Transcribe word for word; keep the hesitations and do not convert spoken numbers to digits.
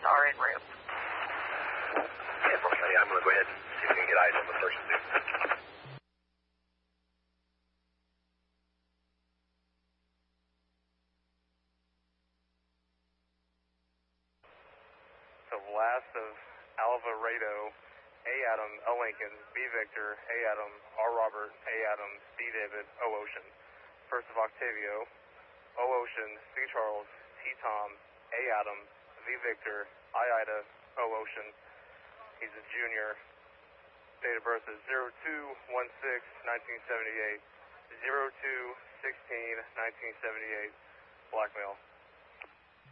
are en route. Okay, I'm going to go ahead and see if we can get eyes on the person, too. So last of Alvarado, A. Adam, L. Lincoln, B. Victor, A. Adam, R. Robert, A. Adam, B. David, O. Ocean. First of Octavio, O. Ocean, C. Charles, T. Tom, A. Adam, V. Victor, I. Ida, O. Ocean. He's a junior. Date of birth is zero two one six nineteen seventy-eight, zero two sixteen nineteen seventy-eight, black male.